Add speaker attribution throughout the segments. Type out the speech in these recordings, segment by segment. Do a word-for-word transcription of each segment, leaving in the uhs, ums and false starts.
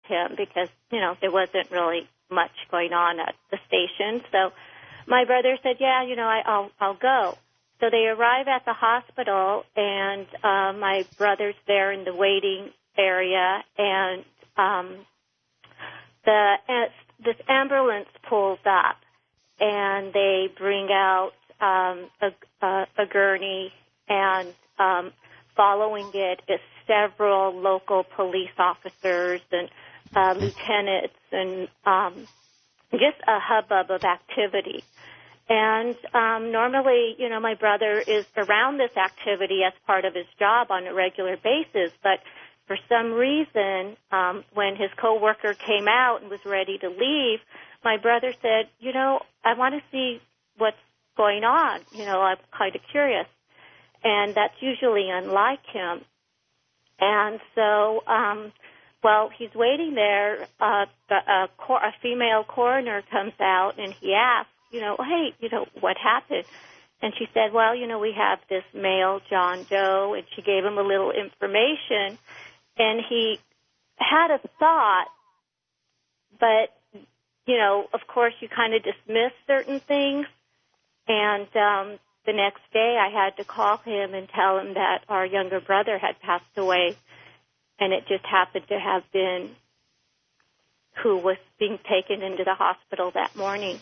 Speaker 1: him because, you know, there wasn't really much going on at the station. So my brother said, yeah, you know, I, I'll, I'll go. So they arrive at the hospital, and uh, my brother's there in the waiting area, and um, the uh, this ambulance pulls up, and they bring out um, a, a, a gurney, and um, following it is several local police officers and uh, lieutenants, and um, just a hubbub of activity. And um, normally, you know, my brother is around this activity as part of his job on a regular basis, but for some reason, um, when his coworker came out and was ready to leave, my brother said, you know, I want to see what's going on. You know, I'm kind of curious. And that's usually unlike him. And so, um, while he's waiting there, uh, the, a, cor- a female coroner comes out, and he asks, you know, hey, you know, what happened? And she said, well, you know, we have this male, John Doe, and she gave him a little information. And he had a thought, but, you know, of course, you kind of dismiss certain things. And um, the next day I had to call him and tell him that our younger brother had passed away, and it just happened to have been who was being taken into the hospital that morning.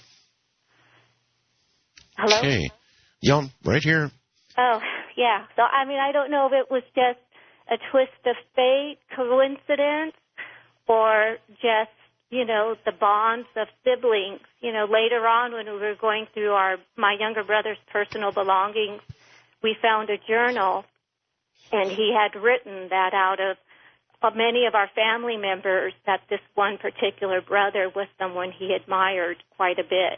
Speaker 1: Hello?
Speaker 2: Okay. Yeah, right here.
Speaker 1: Oh, yeah. So, I mean, I don't know if it was just a twist of fate, coincidence, or just, you know, the bonds of siblings. You know, later on when we were going through our my younger brother's personal belongings, we found a journal, and he had written that out of, of many of our family members that this one particular brother was someone he admired quite a bit.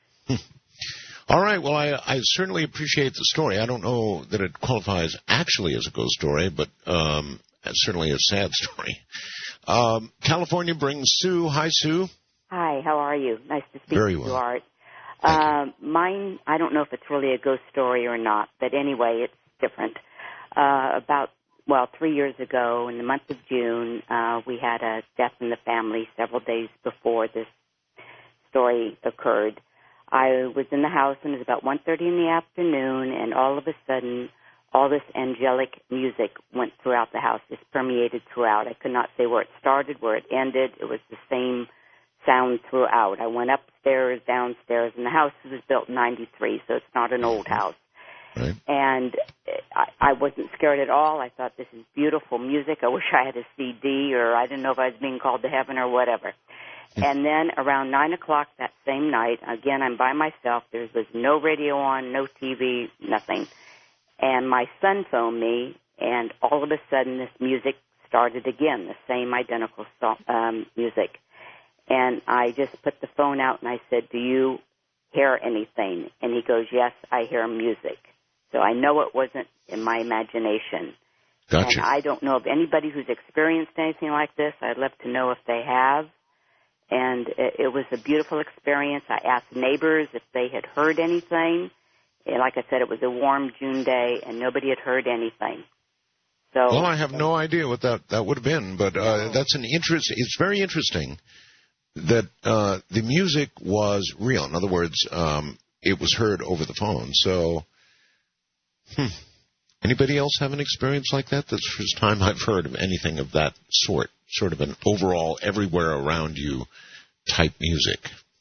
Speaker 2: All right. Well, I, I certainly appreciate the story. I don't know that it qualifies actually as a ghost story, but um, it's certainly a sad story. Um, California brings Sue. Hi, Sue.
Speaker 3: Hi. How are you? Nice to speak
Speaker 2: Very
Speaker 3: to
Speaker 2: well.
Speaker 3: you, Art. Uh, mine, I don't know if it's really a ghost story or not, but anyway, it's different. Uh, about, well, three years ago, in the month of June, uh, we had a death in the family several days before this story occurred. I was in the house, and it was about one thirty in the afternoon, and all of a sudden, all this angelic music went throughout the house, just permeated throughout. I could not say where it started, where it ended. It was the same sound throughout. I went upstairs, downstairs, and the house was built in ninety-three, so it's not an old house.
Speaker 2: Right.
Speaker 3: And I, I wasn't scared at all. I thought, this is beautiful music. I wish I had a C D, or I didn't know if I was being called to heaven or whatever. And then around nine o'clock that same night, again, I'm by myself. There was no radio on, no T V, nothing. And my son phoned me, and all of a sudden this music started again, the same identical song, um, music. And I just put the phone out, and I said, do you hear anything? And he goes, yes, I hear music. So I know it wasn't in my imagination.
Speaker 2: Gotcha.
Speaker 3: And I don't know of anybody who's experienced anything like this. I'd love to know if they have. And it was a beautiful experience. I asked neighbors if they had heard anything. And like I said, it was a warm June day, and nobody had heard anything. So,
Speaker 2: well, I have no idea what that, that would have been, but uh, that's an interest. It's very interesting that uh, the music was real. In other words, um, it was heard over the phone. So, hmm. Anybody else have an experience like that? That's the first time I've heard of anything of that sort, sort of an overall everywhere around you type music.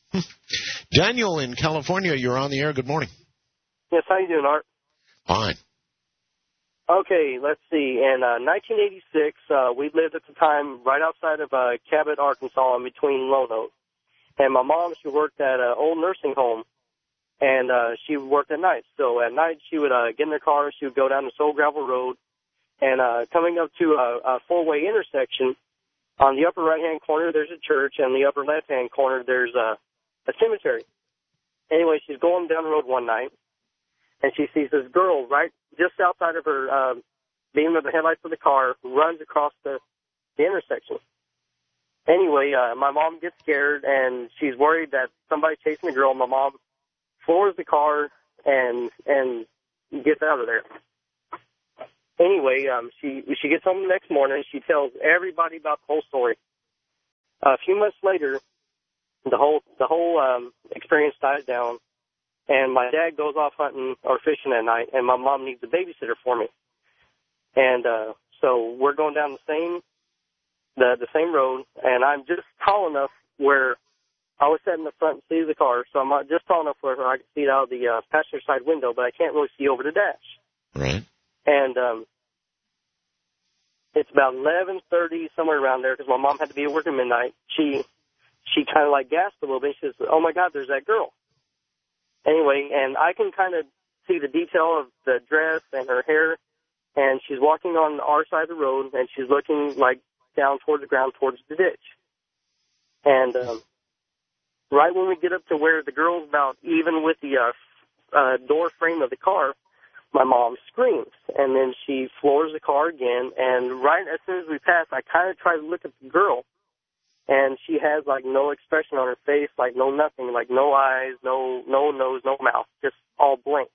Speaker 2: Daniel in California, you're on the air. Good morning.
Speaker 4: Yes, how you doing, Art?
Speaker 2: Fine.
Speaker 4: Okay, let's see. In uh, nineteen eighty-six, uh, we lived at the time right outside of uh, Cabot, Arkansas, in between Lone Oak. And my mom, she worked at an old nursing home. And uh, she worked at night. So at night, she would uh, get in her car, she would go down the Soul Gravel Road, and uh, coming up to a, a four-way intersection, on the upper right-hand corner, there's a church, and the upper left-hand corner, there's a, a cemetery. Anyway, she's going down the road one night, and she sees this girl right just outside of her uh, beam of the headlights of the car, runs across the, the intersection. Anyway, uh, my mom gets scared, and she's worried that somebody's chasing the girl. My mom floors the car and and gets out of there. Anyway, um, she she gets home the next morning. She tells everybody about the whole story. a few months later, the whole the whole um, experience dies down, and my dad goes off hunting or fishing at night, and my mom needs a babysitter for me. And uh, so we're going down the same the the same road, and I'm just tall enough where I was sitting in the front seat of the car, so I'm just tall enough where I can see it out of the uh, passenger side window, but I can't really see over the dash.
Speaker 2: Right.
Speaker 4: And um, it's about eleven thirty, somewhere around there, because my mom had to be at work at midnight. She she kind of like gasped a little bit. She says, "Oh my God, there's that girl." Anyway, and I can kind of see the detail of the dress and her hair, and she's walking on our side of the road, and she's looking like down towards the ground, towards the ditch. And um, right when we get up to where the girl's about even with the uh, uh, door frame of the car, my mom screams, and then she floors the car again. And right as soon as we pass, I kind of try to look at the girl, and she has like no expression on her face, like no nothing, like no eyes, no no nose, no mouth, just all blank.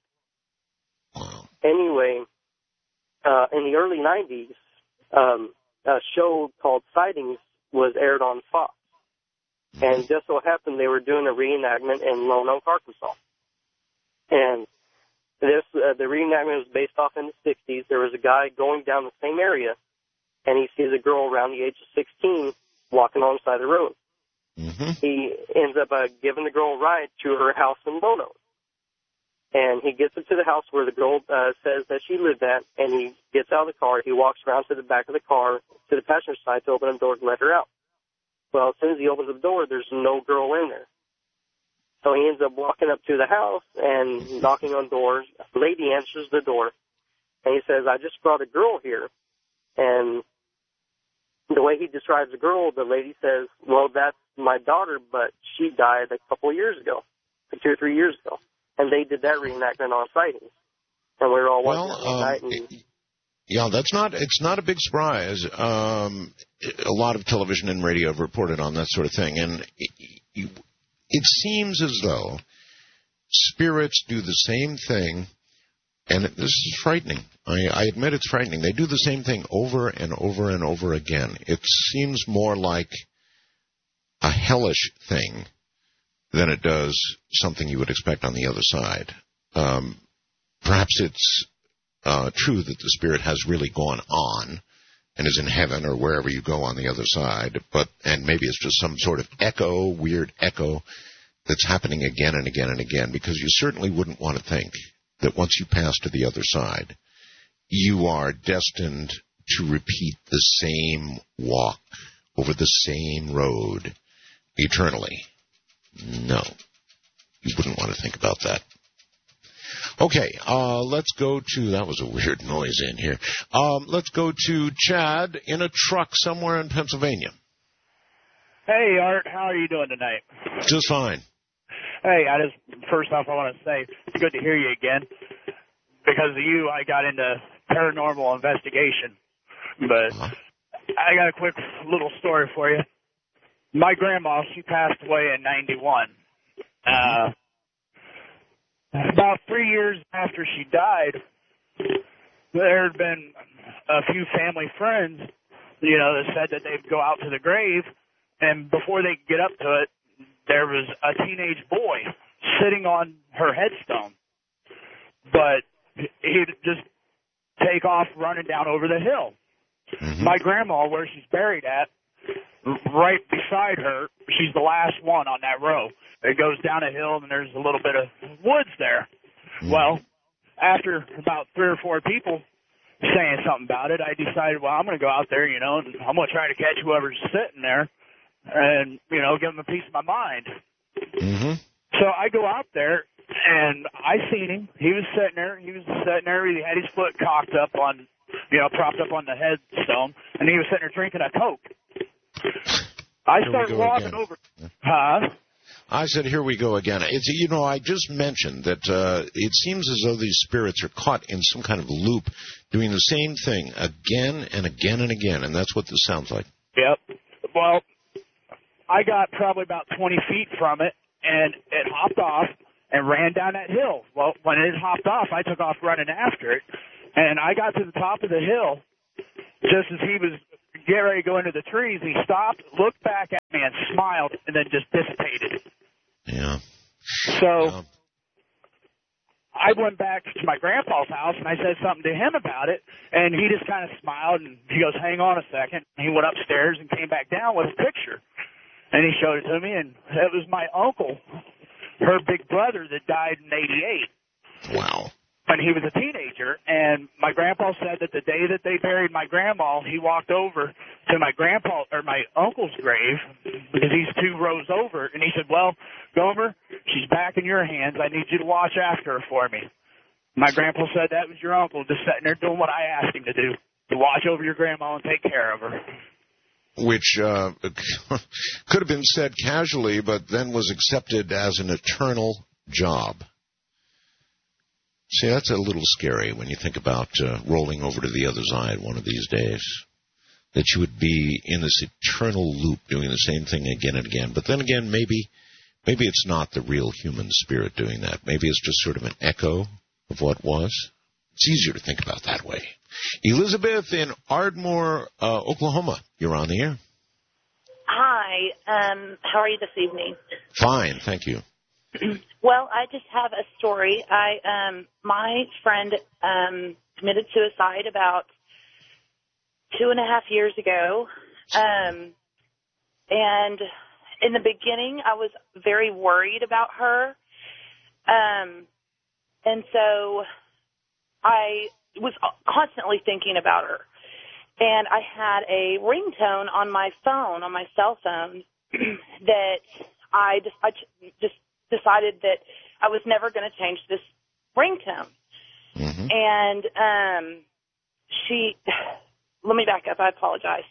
Speaker 4: Anyway, uh, in the early nineties, um, a show called Sightings was aired on Fox. And just so happened they were doing a reenactment in Lone Oak, Arkansas. And this uh, the reenactment was based off in the sixties. There was a guy going down the same area, and he sees a girl around the age of sixteen walking on the side of the road. Mm-hmm. He ends up uh, giving the girl a ride to her house in Lone Oak. And he gets up to the house where the girl uh, says that she lived at, and he gets out of the car. He walks around to the back of the car, to the passenger side, to open the door to let her out. Well, as soon as he opens the door, there's no girl in there. So he ends up walking up to the house and knocking on doors. A lady answers the door, and he says, "I just brought a girl here." And the way he describes the girl, the lady says, "Well, that's my daughter, but she died a couple of years ago, like two or three years ago." And they did that reenactment on Sightings. And we were all watching
Speaker 2: well,
Speaker 4: it one night. And
Speaker 2: yeah, that's not, it's not a big surprise. Um, a lot of television and radio have reported on that sort of thing. And it, it seems as though spirits do the same thing. And this is frightening. I, I admit it's frightening. They do the same thing over and over and over again. It seems more like a hellish thing than it does something you would expect on the other side. Um, perhaps it's uh, true that the spirit has really gone on and is in heaven or wherever you go on the other side, but and maybe it's just some sort of echo, weird echo that's happening again and again and again, because you certainly wouldn't want to think that once you pass to the other side, you are destined to repeat the same walk over the same road eternally. No, you wouldn't want to think about that. Okay, uh, let's go to, that was a weird noise in here. Um, let's go to Chad in a truck somewhere in Pennsylvania.
Speaker 5: Hey, Art, how are you doing tonight?
Speaker 2: Just fine.
Speaker 5: Hey, I just, first off, I want to say it's good to hear you again. Because of you, I got into paranormal investigation. But uh-huh. I got a quick little story for you. My grandma, she passed away in ninety-one. Uh, about three years after she died, there had been a few family friends, you know, that said that they'd go out to the grave, and before they could get up to it, there was a teenage boy sitting on her headstone. But he'd just take off running down over the hill. Mm-hmm. My grandma, where she's buried at, right beside her, she's the last one on that row. It goes down a hill, and there's a little bit of woods there. Mm-hmm. Well, after about three or four people saying something about it, I decided, well, I'm going to go out there, you know, and I'm going to try to catch whoever's sitting there and, you know, give them a piece of my mind.
Speaker 2: Mm-hmm.
Speaker 5: So I go out there, and I seen him. He was sitting there. He was sitting there. He had his foot cocked up on, you know, propped up on the headstone, and he was sitting there drinking a Coke. I started walking again. over. Huh?
Speaker 2: I said, here we go again. It's, you know, I just mentioned that uh, it seems as though these spirits are caught in some kind of loop, doing the same thing again and again and again, and that's what this sounds like.
Speaker 5: Yep. Well, I got probably about twenty feet from it, and it hopped off and ran down that hill. Well, when it hopped off, I took off running after it, and I got to the top of the hill just as he was get ready to go into the trees. He stopped, looked back at me, and smiled, and then just dissipated.
Speaker 2: Yeah.
Speaker 5: So
Speaker 2: yeah.
Speaker 5: I went back to my grandpa's house, and I said something to him about it, and he just kind of smiled, and he goes, hang on a second. And he went upstairs and came back down with a picture, and he showed it to me, and it was my uncle, her big brother that died in eighty-eight.
Speaker 2: Wow.
Speaker 5: When he was a teenager, and my grandpa said that the day that they buried my grandma, he walked over to my grandpa or my uncle's grave because he's two rows over, and he said, well, Gomer, she's back in your hands. I need you to watch after her for me. My grandpa said that was your uncle just sitting there doing what I asked him to do, to watch over your grandma and take care of her.
Speaker 2: Which uh, could have been said casually, but then was accepted as an eternal job. See, that's a little scary when you think about uh, rolling over to the other side one of these days, that you would be in this eternal loop doing the same thing again and again. But then again, maybe maybe it's not the real human spirit doing that. Maybe it's just sort of an echo of what was. It's easier to think about that way. Elizabeth in Ardmore, uh, Oklahoma, you're on the air.
Speaker 6: Hi, um, how are you this evening?
Speaker 2: Fine, thank you.
Speaker 6: Well, I just have a story. I, um, my friend, um, committed suicide about two and a half years ago. Um, and in the beginning, I was very worried about her. Um, and so I was constantly thinking about her. And I had a ringtone on my phone, on my cell phone, that I just, I just decided that I was never going to change this ringtone.
Speaker 2: Mm-hmm.
Speaker 6: And um, she, let me back up. I apologize.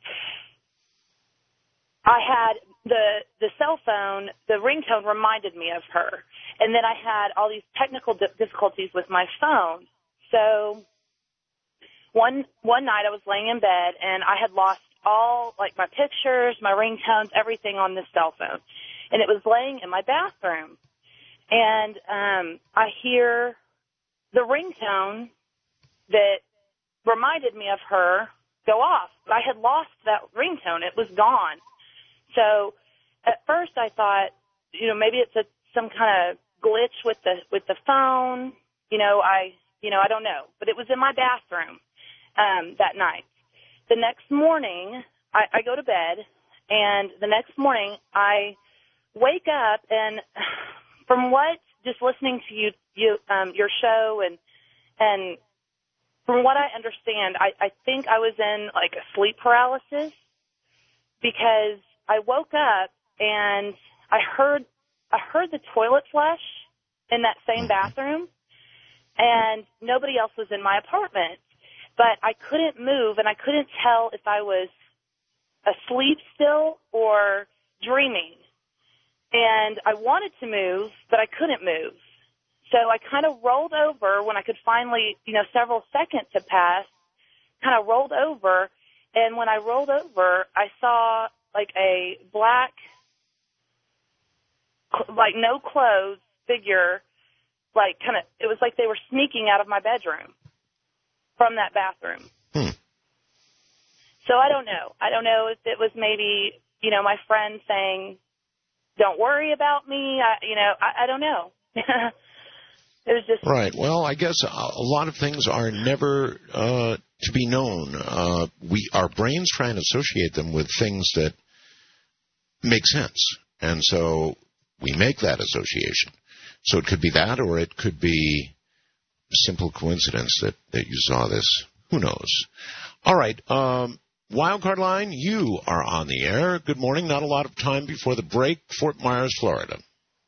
Speaker 6: I had the the cell phone, the ringtone reminded me of her. And then I had all these technical difficulties with my phone. So one one night I was laying in bed and I had lost all, like, my pictures, my ringtones, everything on this cell phone. And it was laying in my bathroom. And um, I hear the ringtone that reminded me of her go off. But I had lost that ringtone. It was gone. So at first I thought, you know, maybe it's a, some kind of glitch with the with the phone. You know, I you know I don't know. But it was in my bathroom um, that night. The next morning I, I go to bed, and the next morning I wake up and. From what, just listening to you, you um, your show, and and from what I understand, I, I think I was in like a sleep paralysis because I woke up and I heard I heard the toilet flush in that same bathroom, and nobody else was in my apartment, but I couldn't move and I couldn't tell if I was asleep still or dreaming. And I wanted to move, but I couldn't move. So I kind of rolled over when I could finally, you know, several seconds had passed, kind of rolled over. And when I rolled over, I saw like a black, like no clothes figure, like kind of, it was like they were sneaking out of my bedroom from that bathroom.
Speaker 2: Hmm.
Speaker 6: So I don't know. I don't know if it was maybe, you know, my friend saying, don't worry about me. I, you know, I, I don't know. It was just
Speaker 2: right. Well, I guess a, a lot of things are never uh, to be known. Uh, we our brains try and associate them with things that make sense, and so we make that association. So it could be that, or it could be simple coincidence that, that you saw this. Who knows? All right. Um, Wildcard line, you are on the air. Good morning. Not a lot of time before the break. Fort Myers, Florida.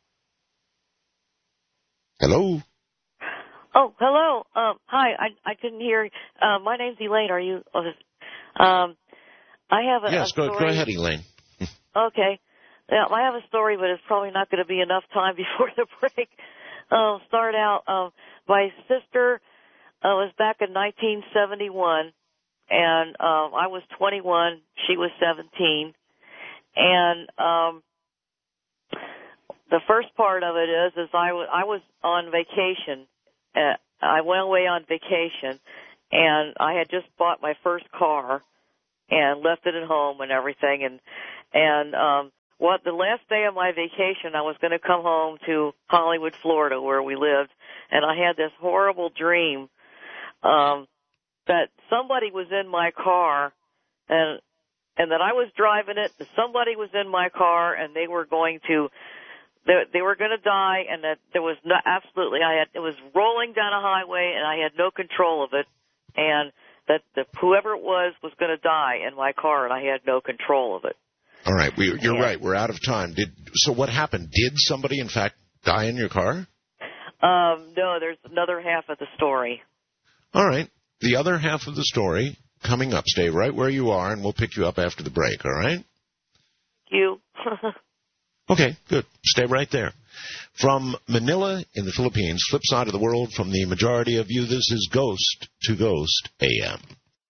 Speaker 2: Hello.
Speaker 7: Oh, hello. Um, hi. I I couldn't hear. Uh, my name's Elaine. Are you? Um, I have a.
Speaker 2: Yes.
Speaker 7: a
Speaker 2: Go
Speaker 7: story.
Speaker 2: go ahead, Elaine.
Speaker 7: Okay. Yeah, I have a story, but it's probably not going to be enough time before the break. I'll start out. Um, my sister uh, was back in nineteen seventy-one. And um, I was twenty-one, she was seventeen. And um, the first part of it is, is I, w- I was on vacation. Uh, I went away on vacation, and I had just bought my first car. and left it at home and everything. And and um, what the last day of my vacation, I was going to come home to Hollywood, Florida, where we lived, and I had this horrible dream um, that somebody was in my car, and and that I was driving it. And somebody was in my car, and they were going to. They, they were going to die, and that there was no, absolutely, I had, it was rolling down a highway, and I had no control of it, and that the, whoever it was was going to die in my car, and I had no control of it.
Speaker 2: All right, we, you're
Speaker 7: yeah.
Speaker 2: right. We're out of time. Did so? What happened? Did somebody, in fact, die in your car?
Speaker 7: Um, no, there's another half of the story.
Speaker 2: All right, the other half of the story coming up. Stay right where you are, and we'll pick you up after the break. All right?
Speaker 7: Thank you.
Speaker 2: Okay, good. Stay right there. From Manila in the Philippines, flip side of the world, from the majority of you, this is Ghost to Ghost A M.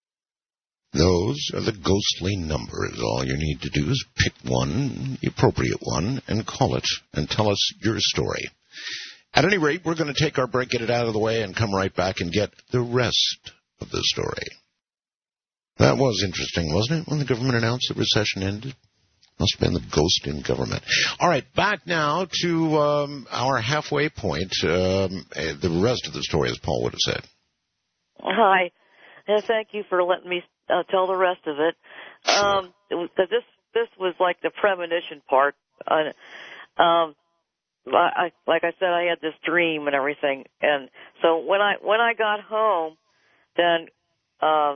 Speaker 2: Those are the ghostly numbers. All you need to do is pick one, the appropriate one, and call it, and tell us your story. At any rate, we're going to take our break, get it out of the way, and come right back and get the rest of the story. That was interesting, wasn't it, when the government announced the recession ended? Must have been the ghost in government. All right, back now to um, our halfway point. Um, the rest of the story, as Paul would have said.
Speaker 7: Hi. And thank you for letting me uh, tell the rest of it.
Speaker 2: Sure.
Speaker 7: Um, it this this was like the premonition part. Uh, um, I, like I said, I had this dream and everything, and so when I when I got home, then uh,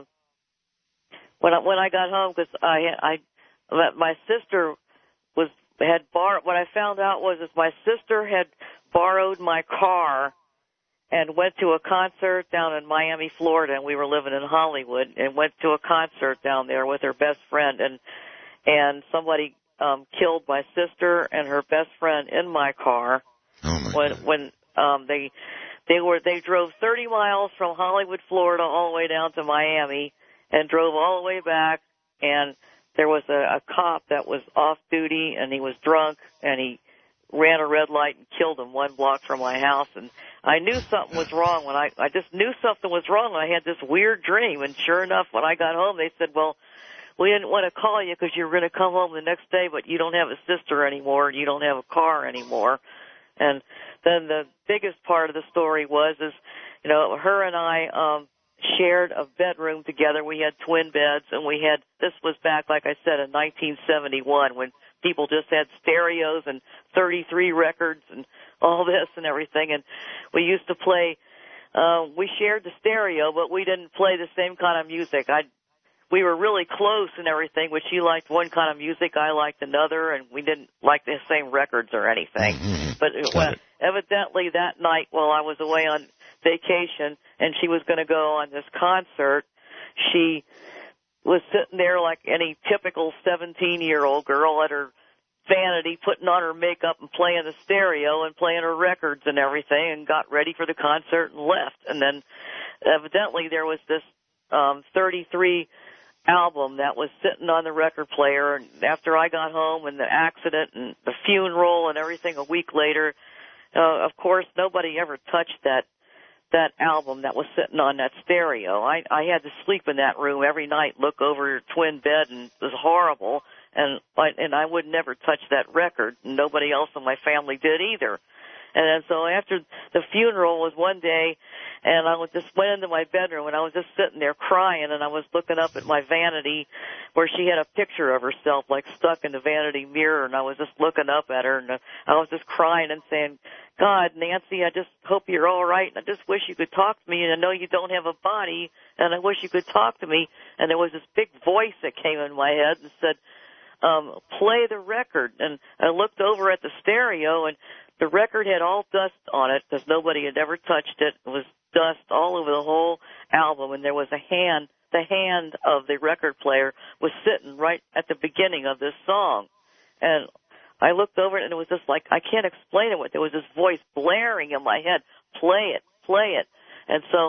Speaker 7: when I when I got home, because I I. my sister was had bar. What I found out was is my sister had borrowed my car and went to a concert down in Miami, Florida, and we were living in Hollywood, and went to a concert down there with her best friend, and and somebody um, killed my sister and her best friend in my car.
Speaker 2: Oh my
Speaker 7: when
Speaker 2: God.
Speaker 7: when um, they they were they drove thirty miles from Hollywood, Florida, all the way down to Miami, and drove all the way back, and there was a, a cop that was off duty, and he was drunk, and he ran a red light and killed him one block from my house. And I knew something was wrong when I, I just knew something was wrong when I had this weird dream. And sure enough, when I got home, they said, well, we didn't want to call you because you were going to come home the next day, but you don't have a sister anymore, and you don't have a car anymore. And then the biggest part of the story was, is, you know, her and I, um, shared a bedroom together. We had twin beds, and we had, this was back, like I said, in nineteen seventy-one, when people just had stereos and thirty-three records and all this and everything. And we used to play, uh, we shared the stereo, but we didn't play the same kind of music. I, we were really close and everything, but she liked one kind of music, I liked another, and we didn't like the same records or anything.
Speaker 2: Mm-hmm.
Speaker 7: But it, well, evidently that night while I was away on vacation and she was going to go on this concert, she was sitting there like any typical seventeen-year-old girl at her vanity, putting on her makeup and playing the stereo and playing her records and everything, and got ready for the concert and left. And then evidently there was this um, thirty-three album that was sitting on the record player, and after I got home and the accident and the funeral and everything a week later, uh, of course nobody ever touched that that album that was sitting on that stereo. I, I had to sleep in that room every night, look over your twin bed, and it was horrible. And I, and I would never touch that record. And nobody else in my family did either. And then so after the funeral was one day, and I was just went into my bedroom, and I was just sitting there crying, and I was looking up at my vanity where she had a picture of herself, like stuck in the vanity mirror, and I was just looking up at her, and I was just crying and saying, God, Nancy, I just hope you're all right, and I just wish you could talk to me, and I know you don't have a body, and I wish you could talk to me. And there was this big voice that came in my head and said, um, play the record. And I looked over at the stereo, and the record had all dust on it because nobody had ever touched it. It was dust all over the whole album, and there was a hand, the hand of the record player was sitting right at the beginning of this song. And I looked over it, and it was just like, I can't explain it. There was this voice blaring in my head, play it, play it. And so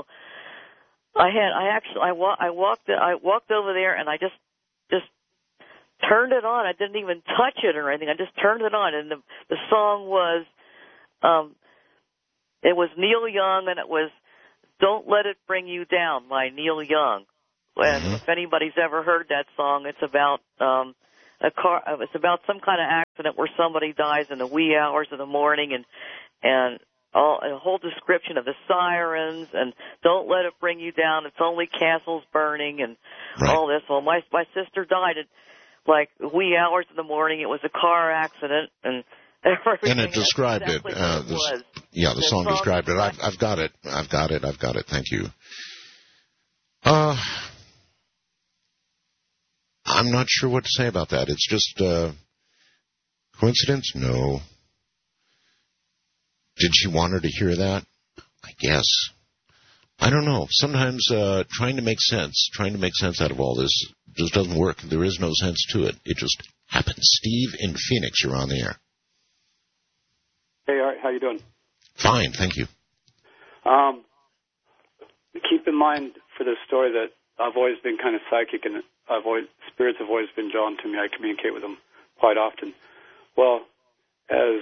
Speaker 7: I had, I actually, I, wa- I walked, I walked over there, and I just, just turned it on. I didn't even touch it or anything. I just turned it on, and the, the song was, um, it was Neil Young, and it was Don't Let It Bring You Down by Neil Young. And
Speaker 2: Mm-hmm.
Speaker 7: if anybody's ever heard that song, it's about um, a car. It's about some kind of accident where somebody dies in the wee hours of the morning, and and all, a whole description of the sirens and don't let it bring you down. It's only castles burning and
Speaker 2: Right.
Speaker 7: all this. Well, my my sister died at like wee hours in the morning. It was a car accident, and everything.
Speaker 2: And it described
Speaker 7: exactly
Speaker 2: it. Uh,
Speaker 7: what it
Speaker 2: the,
Speaker 7: was.
Speaker 2: yeah, the,
Speaker 7: The
Speaker 2: song,
Speaker 7: song
Speaker 2: described it. I've, I've got it. I've got it. I've got it. Thank you. Uh, I'm not sure what to say about that. It's just uh, coincidence? No. Did she want her to hear that? I guess. I don't know. Sometimes uh, trying to make sense, trying to make sense out of all this just doesn't work. There is no sense to it. It just happens. Steve in Phoenix, you're on the air.
Speaker 8: Hey, Art, how you doing?
Speaker 2: Fine, thank you.
Speaker 8: Um, keep in mind for this story that I've always been kind of psychic, and I've always spirits have always been drawn to me. I communicate with them quite often. Well, as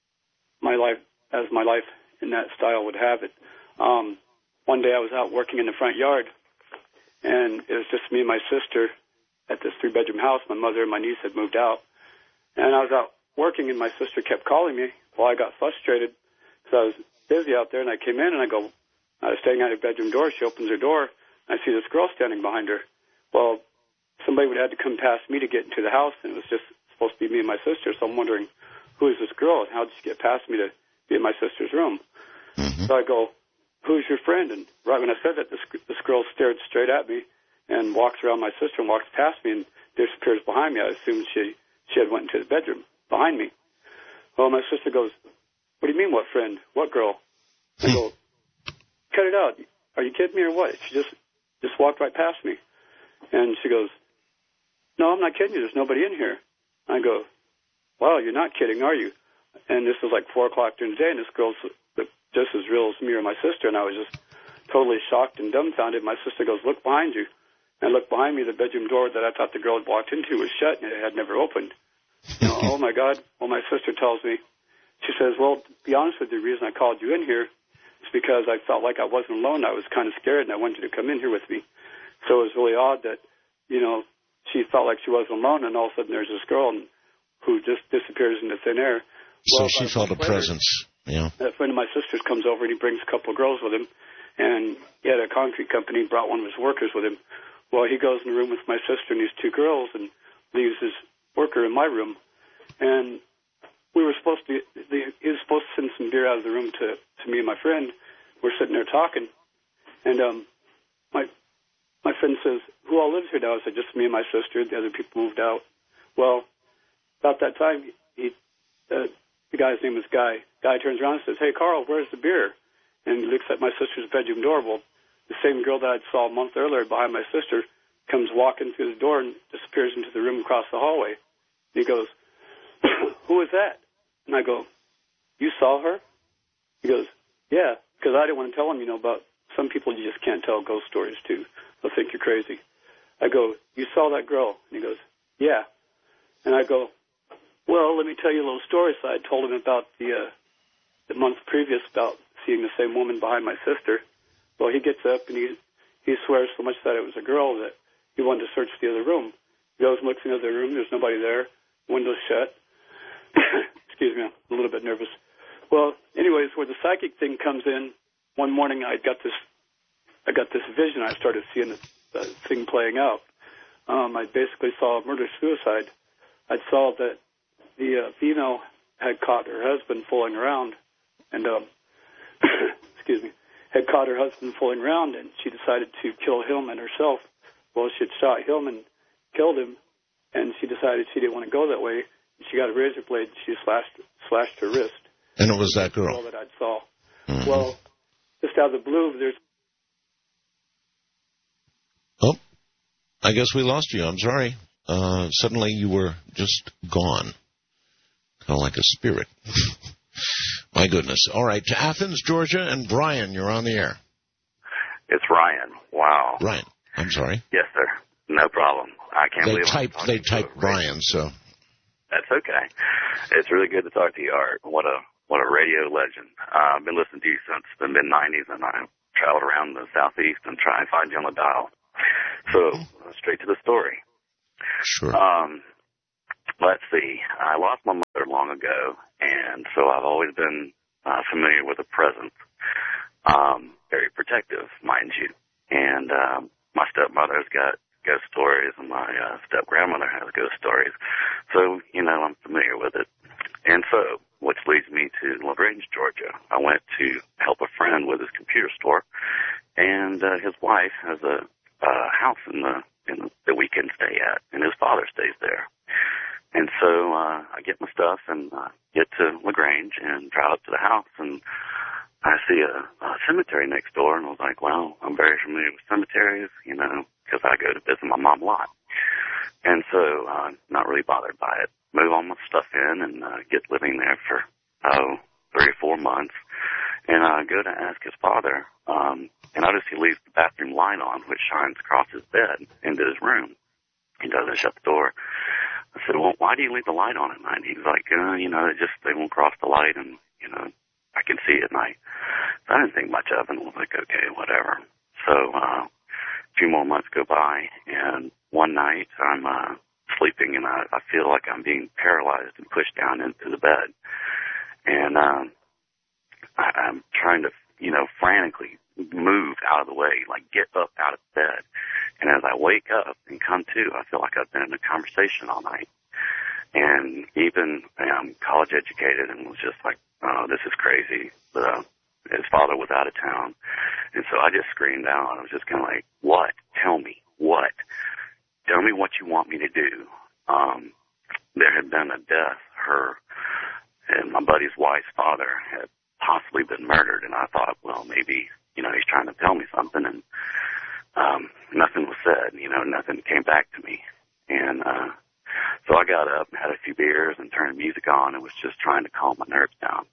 Speaker 8: my life, as my life in that style would have it, um, one day I was out working in the front yard, and it was just me and my sister at this three-bedroom house. My mother and my niece had moved out, and I was out working, and my sister kept calling me. Well, I got frustrated because I was busy out there, and I came in, and I go, I was staying at her bedroom door. She opens her door, and I see this girl standing behind her. Well, somebody would have to come past me to get into the house, and it was just supposed to be me and my sister, so I'm wondering, who is this girl, and how did she get past me to be in my sister's room?
Speaker 2: Mm-hmm.
Speaker 8: So I go, who's your friend? And right when I said that, this, this girl stared straight at me and walks around my sister and walks past me and disappears behind me. I assumed she, she had went into the bedroom behind me. Well, my sister goes, what do you mean, what friend? What girl? I go, cut it out. Are you kidding me or what? She just, just walked right past me. And she goes, no, I'm not kidding you. There's nobody in here. I go, wow, you're not kidding, are you? And this was like four o'clock during the day, and this girl's just as real as me or my sister, and I was just totally shocked and dumbfounded. My sister goes, look behind you. And I looked behind me, the bedroom door that I thought the girl had walked into was shut, and it had never opened. You know, oh, my God. Well, my sister tells me, she says, well, to be honest with you, the reason I called you in here is because I felt like I wasn't alone. I was kind of scared, and I wanted you to come in here with me. So it was really odd that, you know, she felt like she wasn't alone, and all of a sudden there's this girl who just disappears into thin air.
Speaker 2: So
Speaker 8: Well,
Speaker 2: she felt a
Speaker 8: later,
Speaker 2: presence. Yeah.
Speaker 8: A friend of my sister's comes over, and he brings a couple of girls with him, and he had a concrete company, brought one of his workers with him. Well, he goes in the room with my sister and these two girls and leaves his worker in my room. And we were supposed to, he was supposed to send some beer out of the room to, to me and my friend. We're sitting there talking, and um, my my friend says, who all lives here now? I said, just me and my sister. The other people moved out. Well, about that time, he, uh, the guy's name is Guy. Guy turns around and says, hey, Carl, where's the beer? And he looks at my sister's bedroom door. Well, the same girl that I saw a month earlier behind my sister comes walking through the door and disappears into the room across the hallway. And he goes, who is that? And I go, you saw her? He goes, yeah, because I didn't want to tell him, you know, about some people you just can't tell ghost stories to. They'll think you're crazy. I go, you saw that girl? And he goes, yeah. And I go, well, let me tell you a little story. So I told him about the uh, the month previous about seeing the same woman behind my sister. Well, he gets up and he he swears so much that it was a girl that he wanted to search the other room. He goes and looks in the other room. There's nobody there. Window's shut. Excuse me, I'm a little bit nervous. Well, anyways, where the psychic thing comes in, one morning I got this I got this vision. I started seeing the uh, thing playing out. Um, I basically saw a murder-suicide. I saw that the uh, female had caught her husband fooling around, and um, excuse me, had caught her husband fooling around, and she decided to kill him and herself. Well, she had shot him and killed him, and she decided she didn't want to go that way. She got a razor blade. And she slashed slashed her wrist.
Speaker 2: And it was that girl.
Speaker 8: That's all that I saw.
Speaker 2: Mm-hmm.
Speaker 8: Well, just out of the blue, there's.
Speaker 2: Oh, I guess we lost you. I'm sorry. Uh, suddenly you were just gone. Kind of like a spirit. My goodness. All right, to Athens, Georgia, and Brian, you're on the air.
Speaker 9: It's Ryan. Wow.
Speaker 2: Ryan, I'm sorry.
Speaker 9: Yes, sir. No problem. I can't
Speaker 2: They
Speaker 9: believe
Speaker 2: typed.
Speaker 9: I'm
Speaker 2: They
Speaker 9: talking to
Speaker 2: typed
Speaker 9: a
Speaker 2: Brian. So.
Speaker 9: That's okay. It's really good to talk to you, Art. What a what a radio legend. Uh, I've been listening to you since the mid nineties, and I've traveled around the southeast and trying to find you on the dial. So, uh, straight to the story.
Speaker 2: Sure.
Speaker 9: Um, let's see. I lost my mother long ago, and so I've always been uh, familiar with a presence. Um, very protective, mind you. And um, my stepmother's got ghost stories, and my uh, step-grandmother has ghost stories. So, you know, I'm familiar with it. And so, which leads me to LaGrange, Georgia. I went to help a friend with his computer store, and uh, his wife has a uh, house in the in the, that we can stay at, and his father stays there. And so uh, I get my stuff and uh, get to LaGrange and drive up to the house, and I see a, a cemetery next door, and I was like, well, I'm very familiar with cemeteries, you know, because I go to visit my mom a lot. And so uh, not really bothered by it. Move all my stuff in and uh, get living there for, oh, three or four months. And I go to ask his father, um, and notice he leaves the bathroom light on, which shines across his bed into his room. He doesn't shut the door. I said, well, why do you leave the light on at night? And he's like, uh, you know, it just, they won't cross the light, and, you know, I can see at night. So I didn't think much of it, and I was like, okay, whatever. So uh, a few more months go by, and one night I'm uh, sleeping, and I, I feel like I'm being paralyzed and pushed down into the bed. And um, I, I'm trying to, you know, frantically move out of the way, like get up out of bed. And as I wake up and come to, I feel like I've been in a conversation all night. And even I'm college educated and was just like, oh, this is crazy. But uh, his father was out of town. And so I just screamed out. I was just kind of like, what? Tell me. What? Tell me what you want me to do. Um, there had been a death. Her and my buddy's wife's father had possibly been murdered. And I thought, well, maybe, you know, he's trying to tell me something. And um, nothing was said. You know, nothing came back to me. And uh, so I got up, had a few beers, and turned music on and was just trying to calm my nerves down.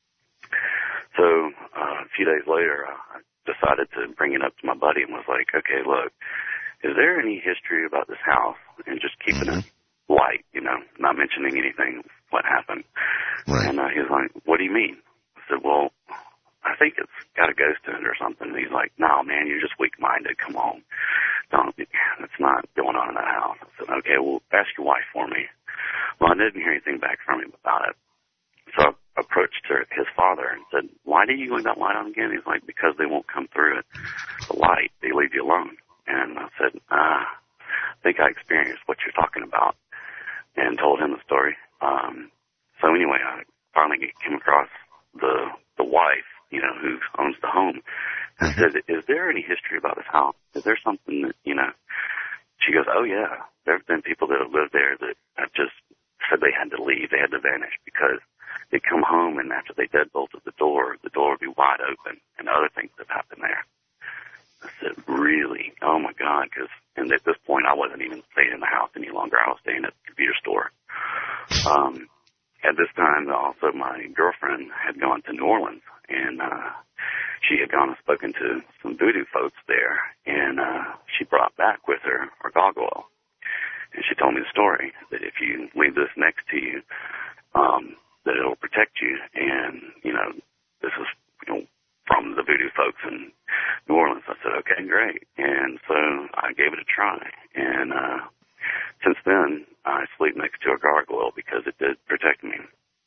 Speaker 9: So uh, a few days later, I decided to bring it up to my buddy and was like, okay, look, is there any history about this house? And just keeping mm-hmm. it light, you know, not mentioning anything, what happened.
Speaker 2: Right.
Speaker 9: And uh, he was like, what do you mean? I said, well, I think it's got a ghost in it or something. And he's like, no, man, you're just weak-minded. Come on. Don't, it's not going on in that house. I said, okay, well, ask your wife for me. Well, I didn't hear anything back from him about it. So I approached her, his father and said, why do you leave that light on again? He's like, because they won't come through it. The light, they leave you alone. And I said, ah, I think I experienced what you're talking about, and told him the story. Um, so anyway, I finally came across the the wife, you know, who owns the home. I said, is there any history about this house? Is there something that, you know? She goes, oh, yeah. There have been people that have lived there that have just said they had to leave, they had to vanish, because they'd come home, and after they deadbolted the door, the door would be wide open, and other things have happened there. I said, really? Oh, my God, because and at this point, I wasn't even staying in the house any longer. I was staying at the computer store. Um, at this time, also, my girlfriend had gone to New Orleans, and uh, she had gone and spoken to some voodoo folks there, and uh, she brought back with her her gargoyle. And she told me the story, that if you leave this next to you, um, that it'll protect you. And, you know, this is, you know, from the voodoo folks in New Orleans. I said, okay, great. And so I gave it a try. And uh, since then, I sleep next to a gargoyle because it did protect me.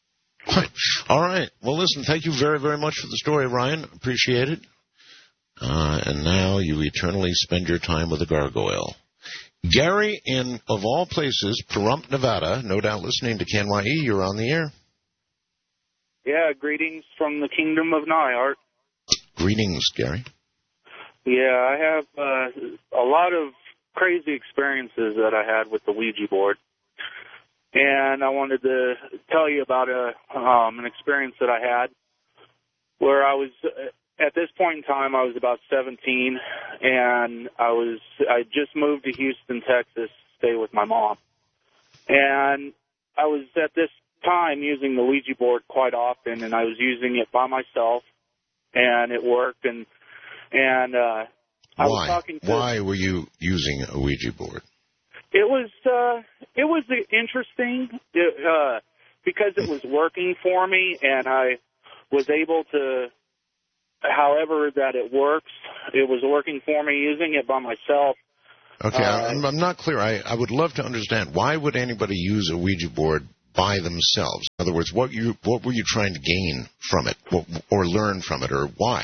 Speaker 2: All right. Well, listen, thank you very, very much for the story, Ryan. Appreciate it. Uh, and now you eternally spend your time with a gargoyle. Gary, in, of all places, Pahrump, Nevada, no doubt listening to K N Y E, you're on the air.
Speaker 10: Yeah, greetings from the kingdom of Nye, Art.
Speaker 2: Greetings, Gary.
Speaker 10: Yeah, I have uh, a lot of crazy experiences that I had with the Ouija board. And I wanted to tell you about a um, an experience that I had where I was, at this point in time, I was about seventeen, and I was I just moved to Houston, Texas, to stay with my mom. And I was at this time using the Ouija board quite often, and I was using it by myself, and it worked. And and uh, I
Speaker 2: Why?
Speaker 10: was talking to.
Speaker 2: Why were you using a Ouija board?
Speaker 10: It was uh, it was interesting it, uh, because it was working for me, and I was able to, however that it works, it was working for me using it by myself.
Speaker 2: Okay,
Speaker 10: Uh,
Speaker 2: I'm, I'm not clear. I, I would love to understand. Why would anybody use a Ouija board by themselves? In other words, what you what were you trying to gain from it, what, or learn from it, or why?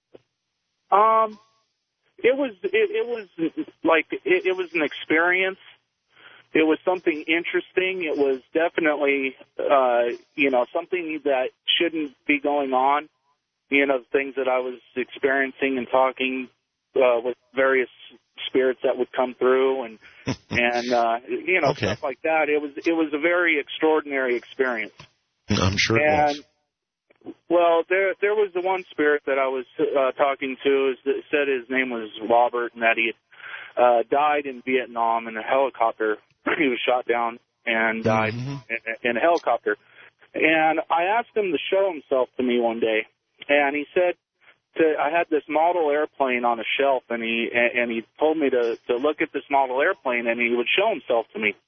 Speaker 10: Um, it was it, it was like it, it was an experience. It was something interesting. It was definitely uh, you know something that shouldn't be going on. You know, things that I was experiencing and talking uh, with various spirits that would come through, and and uh, you know
Speaker 2: okay.
Speaker 10: stuff like that. It was it was a very extraordinary experience.
Speaker 2: I'm sure it
Speaker 10: and,
Speaker 2: was.
Speaker 10: Well, there there was the one spirit that I was uh, talking to. Is that said his name was Robert, and that he had uh, died in Vietnam in a helicopter. He was shot down and died
Speaker 2: mm-hmm.
Speaker 10: in, in a helicopter. And I asked him to show himself to me one day, and he said, to, I had this model airplane on a shelf, and he and he told me to to look at this model airplane, and he would show himself to me.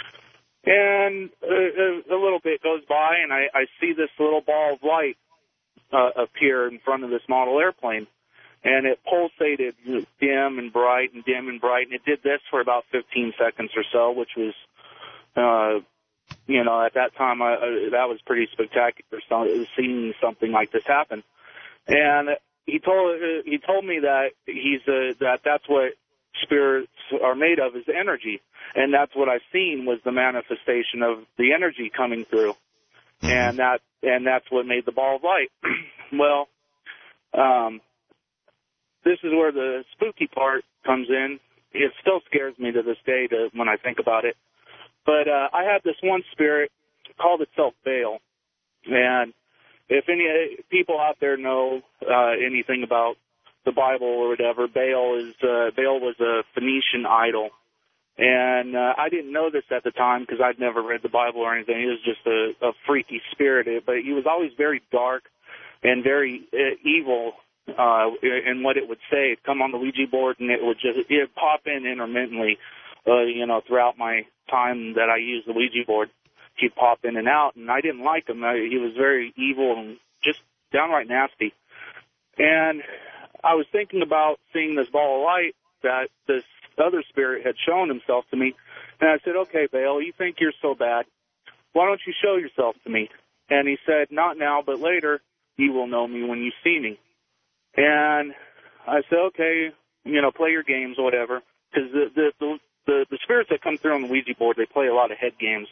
Speaker 10: And a, a little bit goes by, and I, I see this little ball of light uh, appear in front of this model airplane. And it pulsated dim and bright and dim and bright. And it did this for about fifteen seconds or so, which was, uh, you know, at that time, I, uh, that was pretty spectacular, so, seeing something like this happen. And he told uh, he told me that he's uh, that that's what spirits are made of, is energy. And that's what I've seen was the manifestation of the energy coming through. Mm-hmm. And that and that's what made the ball of light. Well, um, this is where the spooky part comes in. It still scares me to this day to, when I think about it. But uh, I had this one spirit, called itself Baal. And if any people out there know uh, anything about the Bible or whatever, Baal is uh, Baal was a Phoenician idol. And uh, I didn't know this at the time because I'd never read the Bible or anything. He was just a, a freaky spirit, but he was always very dark and very uh, evil. Uh, and what it would say, it'd come on the Ouija board, and it would just it'd pop in intermittently, uh, you know, throughout my time that I used the Ouija board. He'd pop in and out, and I didn't like him. I, he was very evil and just downright nasty. And I was thinking about seeing this ball of light that this other spirit had shown himself to me, and I said, "Okay, Baal, you think you're so bad? Why don't you show yourself to me?" And he said, "Not now, but later you will know me when you see me." And I said, okay, you know, play your games or whatever, because the, the, the, the, the spirits that come through on the Ouija board, they play a lot of head games.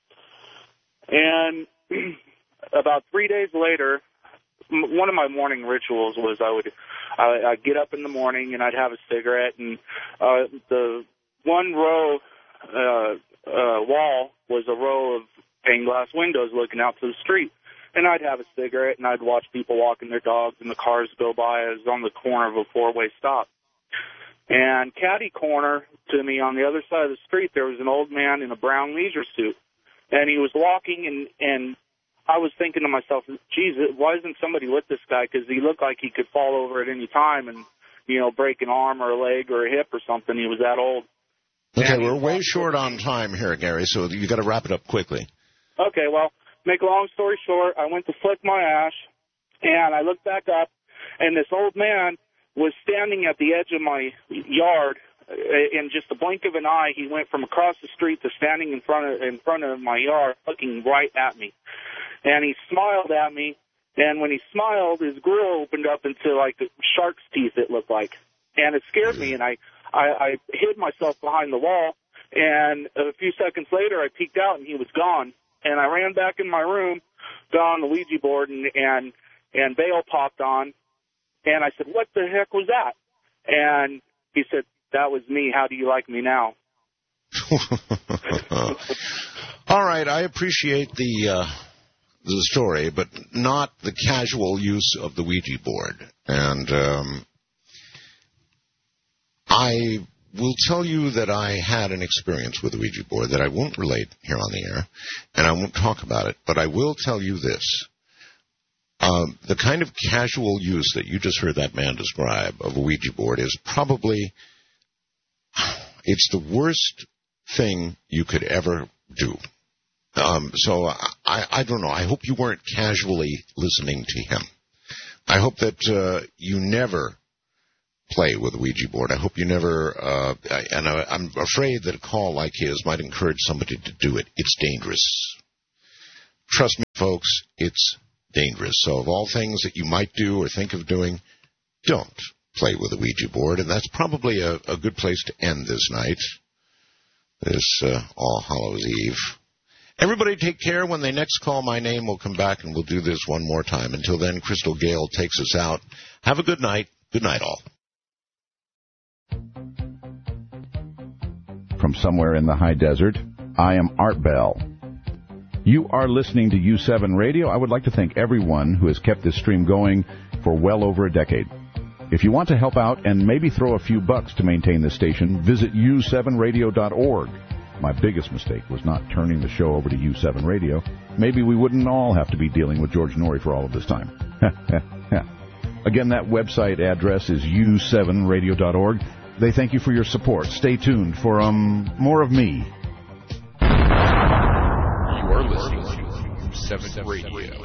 Speaker 10: And about three days later, m- one of my morning rituals was I would I, I'd get up in the morning and I'd have a cigarette, and uh, the one row uh, uh, wall was a row of stained glass windows looking out to the street. And I'd have a cigarette, and I'd watch people walking their dogs, and the cars go by. I was on the corner of a four-way stop. And catty corner to me on the other side of the street, there was an old man in a brown leisure suit. And he was walking, and, and I was thinking to myself, geez, why isn't somebody with this guy? Because he looked like he could fall over at any time and, you know, break an arm or a leg or a hip or something. He was that old.
Speaker 2: Okay,
Speaker 10: and
Speaker 2: we're way short on time here, Gary, so you got to wrap it up quickly.
Speaker 10: Okay, well, make a long story short, I went to flick my ash, and I looked back up, and this old man was standing at the edge of my yard. In just a blink of an eye, he went from across the street to standing in front of in front of my yard, looking right at me. And he smiled at me, and when he smiled, his grill opened up into like shark's teeth, it looked like. And it scared me, and I, I, I hid myself behind the wall, and a few seconds later, I peeked out, and he was gone. And I ran back in my room, got on the Ouija board, and, and, and Baal popped on. And I said, what the heck was that? And he said, that was me. How do you like me now?
Speaker 2: All right. I appreciate the, uh, the story, but not the casual use of the Ouija board. And um, I will tell you that I had an experience with the Ouija board that I won't relate here on the air, and I won't talk about it, but I will tell you this. Um, the kind of casual use that you just heard that man describe of a Ouija board is probably, it's the worst thing you could ever do. Um, so I, I don't know. I hope you weren't casually listening to him. I hope that uh, you never play with a Ouija board. I hope you never, uh, and I, I'm afraid that a call like his might encourage somebody to do it. It's dangerous. Trust me, folks, it's dangerous. So of all things that you might do or think of doing, don't play with a Ouija board, and that's probably a, a good place to end this night, this uh, All Hallows Eve. Everybody take care. When they next call my name, we'll come back and we'll do this one more time. Until then, Crystal Gale takes us out. Have a good night. Good night, all.
Speaker 11: From somewhere in the high desert, I am Art Bell. You are listening to U seven Radio. I would like to thank everyone who has kept this stream going for well over a decade. If you want to help out and maybe throw a few bucks to maintain this station, visit U seven radio dot org. My biggest mistake was not turning the show over to U seven Radio. Maybe we wouldn't all have to be dealing with George Norrie for all of this time. Again, that website address is U seven radio dot org. They thank you for your support. Stay tuned for um more of me.
Speaker 12: You are listening to U seven Radio.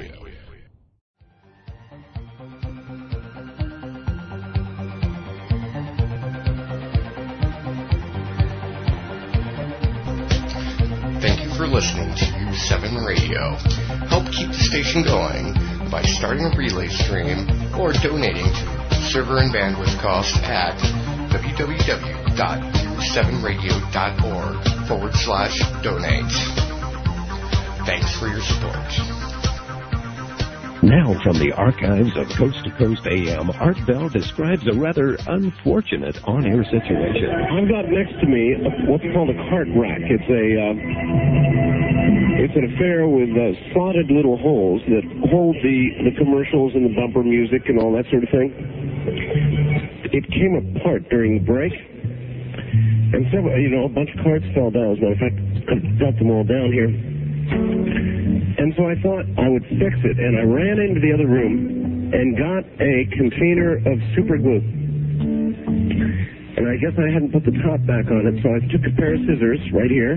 Speaker 12: Thank you for listening to U seven Radio. Help keep the station going by starting a relay stream or donating to server and bandwidth costs at w w w dot u seven radio dot org forward slash donate. Thanks for your support.
Speaker 13: Now from the archives of Coast to Coast A M, Art Bell describes a rather unfortunate on-air situation.
Speaker 14: I've got next to me what's called a cart rack. It's a uh, it's an affair with uh, slotted little holes that hold the, the commercials and the bumper music and all that sort of thing. It came apart during the break, and several, you know, a bunch of carts fell down. As a matter of fact, I got them all down here. And so I thought I would fix it, and I ran into the other room and got a container of super glue. And I guess I hadn't put the top back on it, so I took a pair of scissors right here,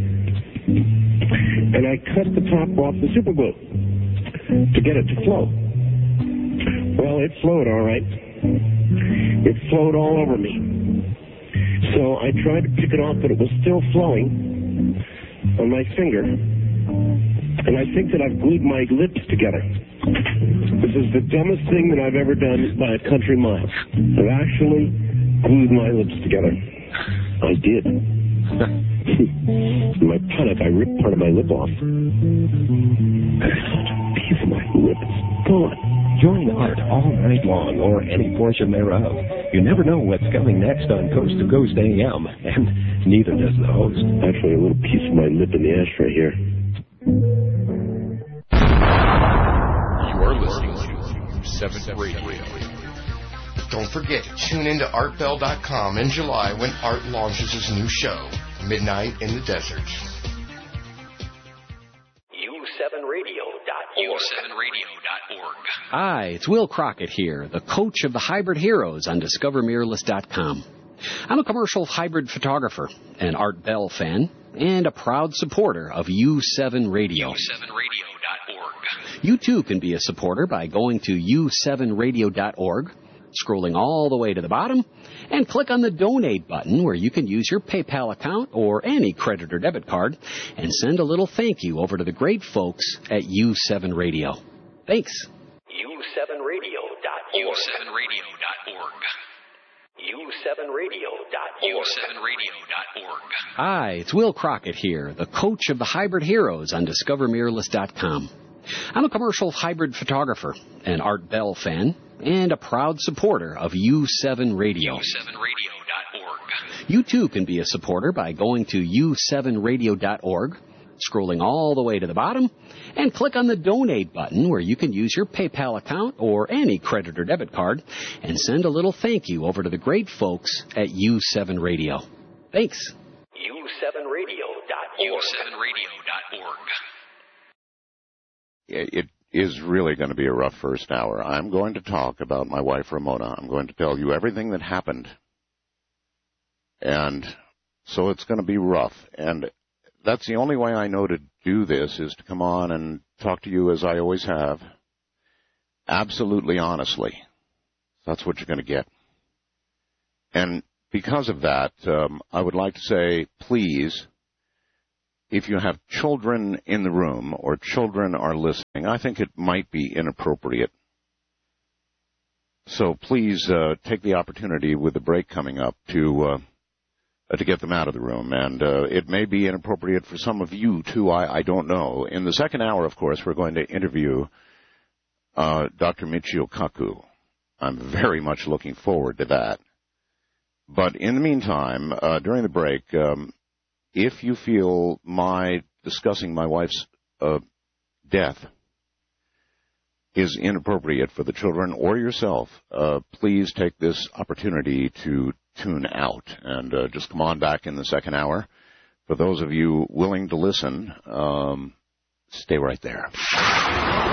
Speaker 14: and I cut the top off the super glue to get it to flow. Well, it flowed all right. It flowed all over me. So I tried to pick it off, but it was still flowing on my finger. And I think that I've glued my lips together. This is the dumbest thing that I've ever done by a country mile. I've actually glued my lips together. I did. In my panic, I ripped part of my lip off. A piece of my lip is gone.
Speaker 13: Join Art all night long, or any portion thereof. You never know what's coming next on Coast to Coast A M, and neither does the host.
Speaker 14: Actually, a little piece of my lip in the ashtray here.
Speaker 12: You are listening to U seven Radio. Don't forget to tune in to art bell dot com in July when Art launches his new show, Midnight in the Desert.
Speaker 15: U seven radio dot org.
Speaker 12: U seven radio dot org.
Speaker 16: Hi, it's Will Crockett here, the coach of the Hybrid Heroes on discover mirrorless dot com. I'm a commercial hybrid photographer, an Art Bell fan, and a proud supporter of U seven Radio.
Speaker 12: U seven radio dot org.
Speaker 16: You too can be a supporter by going to U seven radio dot org, scrolling all the way to the bottom, and click on the donate button where you can use your PayPal account or any credit or debit card and send a little thank you over to the great folks at U seven Radio. Thanks.
Speaker 15: U seven radio dot org.
Speaker 12: U seven radio dot org.
Speaker 15: U seven radio dot org.
Speaker 12: U seven radio dot org.
Speaker 16: Hi, it's Will Crockett here, the coach of the Hybrid Heroes on discover mirrorless dot com. I'm a commercial hybrid photographer, an Art Bell fan, and a proud supporter of U seven Radio.
Speaker 12: U seven radio dot org.
Speaker 16: You too can be a supporter by going to U seven radio dot org, scrolling all the way to the bottom, and click on the donate button where you can use your PayPal account or any credit or debit card and send a little thank you over to the great folks at U seven Radio. Thanks.
Speaker 15: U seven radio dot org.
Speaker 12: U seven radio dot org.
Speaker 2: It is really going to be a rough first hour. I'm going to talk about my wife, Ramona. I'm going to tell you everything that happened. And so it's going to be rough. And that's the only way I know to do this, is to come on and talk to you as I always have, absolutely honestly. That's what you're going to get.
Speaker 11: And because of that, um, I would like to say, please, if you have children in the room or children are listening, I think it might be inappropriate. So please uh, take the opportunity with the break coming up to uh, to get them out of the room. And uh, it may be inappropriate for some of you, too. I, I don't know. In the second hour, of course, we're going to interview uh, Doctor Michio Kaku. I'm very much looking forward to that. But in the meantime, uh, during the break, um, if you feel my discussing my wife's uh, death is inappropriate for the children or yourself, uh, please take this opportunity to tune out and uh, just come on back in the second hour. For those of you willing to listen, um, stay right there.